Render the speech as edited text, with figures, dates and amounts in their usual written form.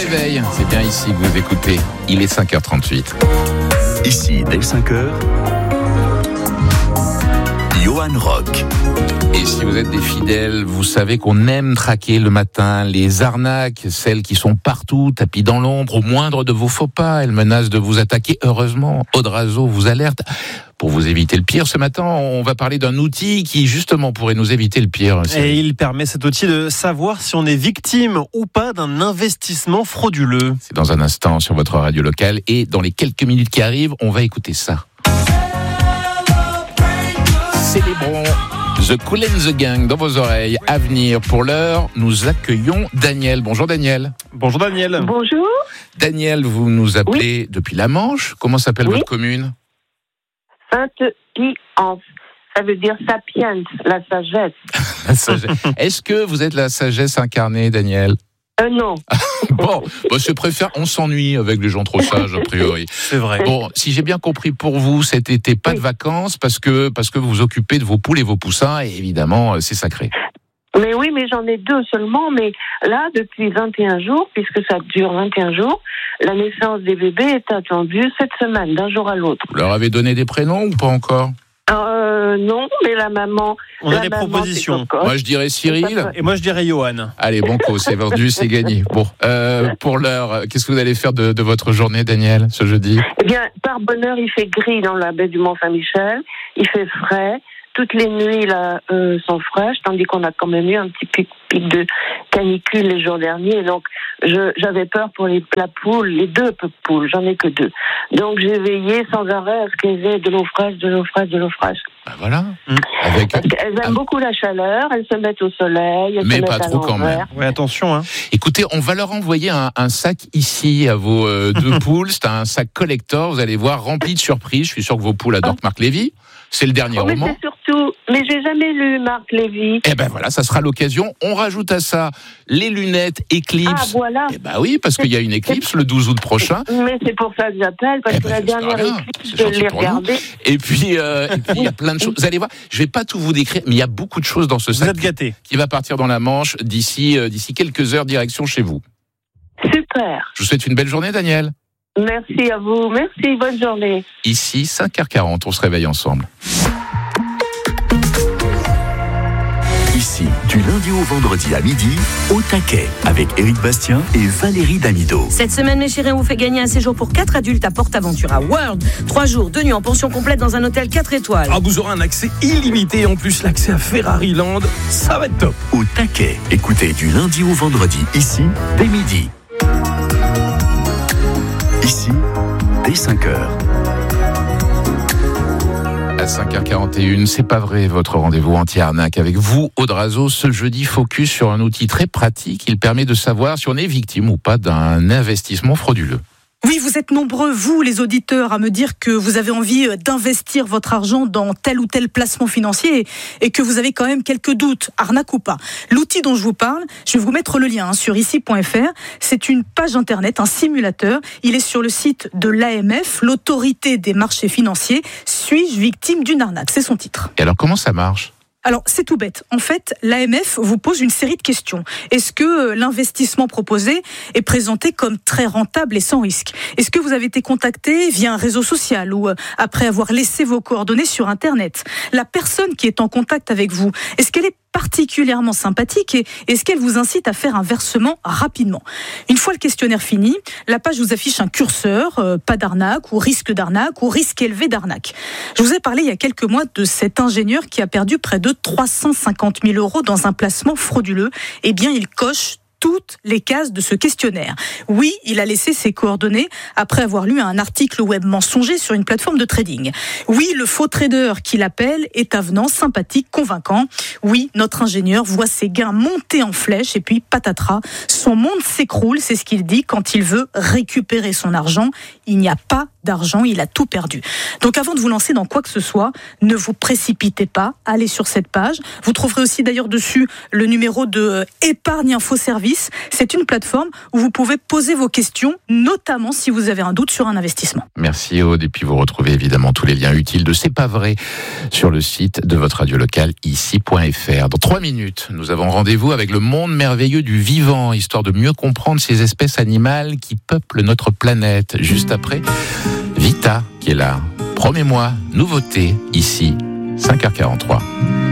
réveil, c'est bien ici que vous écoutez. Il est 5h38. Ici, dès 5h, Johan Rock. Et si vous êtes des fidèles, vous savez qu'on aime traquer le matin les arnaques, celles qui sont partout, tapis dans l'ombre, au moindre de vos faux pas. Elles menacent de vous attaquer. Heureusement, Audrazo vous alerte. Pour vous éviter le pire, ce matin, on va parler d'un outil qui, justement, pourrait nous éviter le pire. Et il permet, cet outil, de savoir si on est victime ou pas d'un investissement frauduleux. C'est dans un instant sur votre radio locale. Et dans les quelques minutes qui arrivent, on va écouter ça. Célébrons The Kool and the Gang dans vos oreilles. À venir, pour l'heure, nous accueillons Daniel. Bonjour Daniel. Bonjour Daniel. Bonjour. Daniel, vous nous appelez depuis la Manche. Comment s'appelle votre commune ? Sainte-Piance. Ça veut dire sapiens, la sagesse. La sagesse. Est-ce que vous êtes la sagesse incarnée, Daniel ? Non. Bon, je préfère, on s'ennuie avec les gens trop sages, a priori. C'est vrai. Bon, si j'ai bien compris, pour vous, cet été, pas de vacances, parce que vous vous occupez de vos poules et vos poussins, et évidemment, c'est sacré. Mais oui, mais j'en ai 2 seulement. Mais là, depuis 21 jours, puisque ça dure 21 jours, la naissance des bébés est attendue cette semaine, d'un jour à l'autre. Vous leur avez donné des prénoms ou pas encore ? Non, mais la maman... On a des propositions. Moi, je dirais Cyril. Et moi, je dirais Johan. Allez, banco, c'est vendu, c'est gagné. Bon, pour l'heure, qu'est-ce que vous allez faire de votre journée, Daniel, ce jeudi ? Eh bien, par bonheur, il fait gris dans la baie du Mont-Saint-Michel. Il fait frais. Toutes les nuits là sont fraîches, tandis qu'on a quand même eu un petit pic de canicule les jours derniers. Donc, j'avais peur pour la poule, les 2 poules, j'en ai que 2. Donc, j'ai veillé sans arrêt à ce qu'elles aient de l'eau fraîche, de l'eau fraîche, de l'eau fraîche. Ben voilà. Parce qu'elles aiment beaucoup la chaleur, elles se mettent au soleil, elles mais se mettent pas trop quand même. Oui, attention. Écoutez, on va leur envoyer un sac ici à vos 2 poules. C'est un sac collector, vous allez voir, rempli de surprises. Je suis sûr que vos poules adorent Marc Lévy. C'est le dernier roman. Mais c'est surtout, mais j'ai jamais lu Marc Lévy. Eh ben voilà, ça sera l'occasion. On rajoute à ça les lunettes Éclipse. Ah voilà. Eh ben oui, parce qu'il y a une éclipse le 12 août prochain. Mais c'est pour ça que j'appelle, parce que la dernière éclipse, je l'ai regardée. Et puis il y a plein de choses. Vous allez voir, je vais pas tout vous décrire, mais il y a beaucoup de choses dans ce sac. Vous êtes gâtés. Qui va partir dans la Manche d'ici quelques heures, direction chez vous. Super. Je vous souhaite une belle journée, Daniel. Merci à vous, merci, bonne journée. Ici, 5h40, on se réveille ensemble. Ici, du lundi au vendredi à midi, au taquet, avec Éric Bastien et Valérie Damido. Cette semaine, mes chéris, on vous fait gagner un séjour pour 4 adultes à PortAventura World. 3 jours, 2 nuits en pension complète dans un hôtel 4 étoiles. Ah, vous aurez un accès illimité et en plus l'accès à Ferrari Land. Ça va être top. Au taquet, écoutez du lundi au vendredi, ici, dès midi. Ici, dès 5h. À 5h41, c'est pas vrai, votre rendez-vous anti-arnaque avec vous, Audrazo, ce jeudi focus sur un outil très pratique. Il permet de savoir si on est victime ou pas d'un investissement frauduleux. Oui, vous êtes nombreux, vous, les auditeurs, à me dire que vous avez envie d'investir votre argent dans tel ou tel placement financier et que vous avez quand même quelques doutes, arnaque ou pas. L'outil dont je vous parle, je vais vous mettre le lien sur ici.fr. C'est une page internet, un simulateur. Il est sur le site de l'AMF, l'autorité des marchés financiers. Suis-je victime d'une arnaque ? C'est son titre. Et alors, comment ça marche ? Alors, c'est tout bête. En fait, l'AMF vous pose une série de questions. Est-ce que l'investissement proposé est présenté comme très rentable et sans risque ? Est-ce que vous avez été contacté via un réseau social ou après avoir laissé vos coordonnées sur Internet ? La personne qui est en contact avec vous, est-ce qu'elle est particulièrement sympathique et est-ce qu'elle vous incite à faire un versement rapidement ? Une fois le questionnaire fini, la page vous affiche un curseur, pas d'arnaque ou risque élevé d'arnaque. Je vous ai parlé il y a quelques mois de cet ingénieur qui a perdu près de 350 000 € dans un placement frauduleux. Eh bien, il coche toutes les cases de ce questionnaire. Oui, il a laissé ses coordonnées après avoir lu un article web mensonger sur une plateforme de trading. Oui, le faux trader qui l'appelle est avenant, sympathique, convaincant. Oui, notre ingénieur voit ses gains monter en flèche et puis patatras, son monde s'écroule, c'est ce qu'il dit quand il veut récupérer son argent. Il n'y a pas d'argent, il a tout perdu. Donc avant de vous lancer dans quoi que ce soit, ne vous précipitez pas, allez sur cette page. Vous trouverez aussi d'ailleurs dessus le numéro de Épargne Info Service. C'est une plateforme où vous pouvez poser vos questions, notamment si vous avez un doute sur un investissement. Merci Aude, et puis vous retrouvez évidemment tous les liens utiles de C'est pas vrai sur le site de votre radio locale ici.fr. Dans 3 minutes, nous avons rendez-vous avec le monde merveilleux du vivant, histoire de mieux comprendre ces espèces animales qui peuplent notre planète. Juste après, Vita qui est là. Promets-moi, nouveauté, ici, 5h43.